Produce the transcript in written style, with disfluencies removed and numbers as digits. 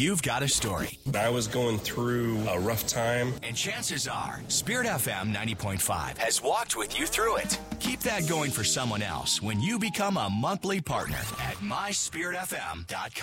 you've got a story. I was going through a rough time. And chances are, Spirit FM 90.5 has walked with you through it. Keep that going for someone else when you become a monthly partner at myspiritfm.com.